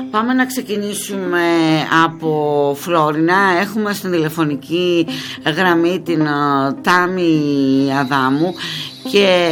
Πάμε να ξεκινήσουμε από Φλόρινα. Έχουμε στην τηλεφωνική γραμμή την Τάμι Αδάμου και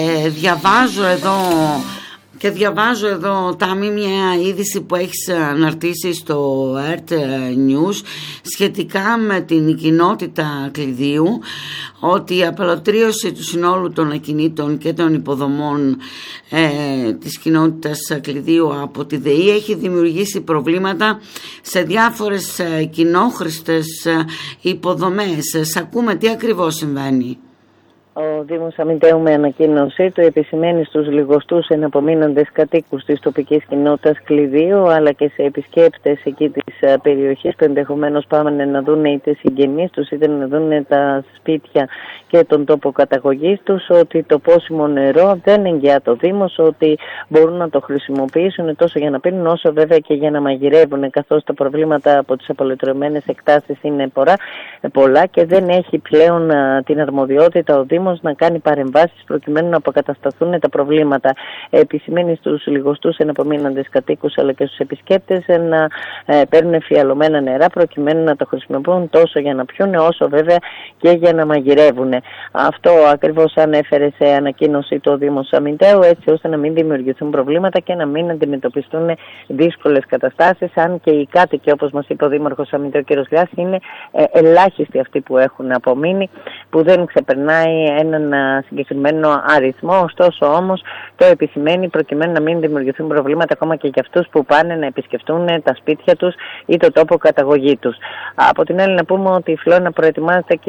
διαβάζω εδώ Τάμι μια είδηση που έχεις αναρτήσει στο Earth News σχετικά με την κοινότητα Κλειδίου, ότι η απαλωτρίωση του συνόλου των ακινήτων και των υποδομών της κοινότητας Κλειδίου από τη ΔΕΗ έχει δημιουργήσει προβλήματα σε διάφορες κοινόχρηστες υποδομές. Σ' ακούμε, τι ακριβώς συμβαίνει? Ο Δήμος Αμυντέου με ανακοίνωσή του επισημαίνει στους λιγοστούς εναπομείνοντες κατοίκους της τοπικής κοινότητας Κλειδίου, αλλά και σε επισκέπτες εκεί της περιοχής που ενδεχομένως πάνε να δουν είτε συγγενείς τους είτε να δουν τα σπίτια και τον τόπο καταγωγής τους, ότι το πόσιμο νερό δεν εγγυά το Δήμος, ότι μπορούν να το χρησιμοποιήσουν τόσο για να πίνουν όσο βέβαια και για να μαγειρεύουν, καθώς τα προβλήματα από τις απολυτρωμένες εκτάσεις είναι πολλά και δεν έχει πλέον την αρμοδιότητα ο Δήμος να κάνει παρεμβάσεις προκειμένου να αποκατασταθούν τα προβλήματα. Επισημαίνει στους λιγοστούς εναπομείνοντες κατοίκους αλλά και στους επισκέπτες να παίρνουν φιαλωμένα νερά προκειμένου να το χρησιμοποιούν τόσο για να πιούν όσο βέβαια και για να μαγειρεύουν. Αυτό ακριβώς ανέφερε σε ανακοίνωση το Δήμος Αμυντέου, έτσι ώστε να μην δημιουργηθούν προβλήματα και να μην αντιμετωπιστούν δύσκολες καταστάσεις, αν και οι κάτοικοι, όπως μας είπε ο Δήμαρχος Αμυντέου κ. Λιάς, είναι ελάχιστοι αυτοί που έχουν απομείνει, που δεν ξεπερνάει έναν συγκεκριμένο αριθμό. Ωστόσο όμως το επισημαίνει προκειμένου να μην δημιουργηθούν προβλήματα ακόμα και για αυτούς που πάνε να επισκεφτούν τα σπίτια τους ή το τόπο καταγωγή τους. Από την άλλη να πούμε ότι η Φλόρινα προετοιμάζεται και